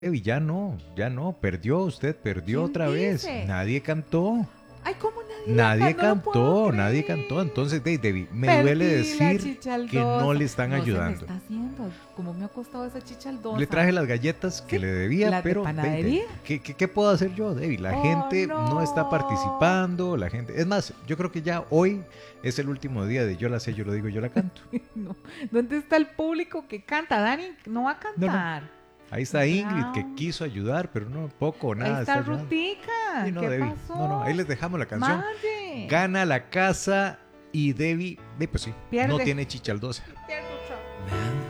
Debbie, ya no, perdió, usted perdió ¿Quién otra vez. dice? Nadie cantó. Ay, ¿cómo nadie canta? No lo puedo Nadie creer. cantó. Entonces, Debbie, me duele Perdí la decir que no chichaldosa. le están No se me ayudando. está haciendo. ¿Cómo me ha costado esa Le chichaldosa? traje las galletas que Sí, le debía, las de pero panadería. ¿qué puedo hacer yo, Debbie? La Oh, gente no está no. participando, la gente... Es más, yo creo que ya hoy es el último día de Yo la sé, yo lo digo, yo la canto. No. ¿Dónde está el público que canta? Dani no va a No, no. cantar. Ahí está Ingrid, que Brown. quiso ayudar, pero no, poco o Ahí nada está está ayudando. Rutica. Sí, no, ¿Qué Debbie. No, no, ahí pasó? les dejamos la canción. Madre. Gana la casa y Debbie, pues sí, no Pierde. tiene chichaldosa. Pierde otra. Me han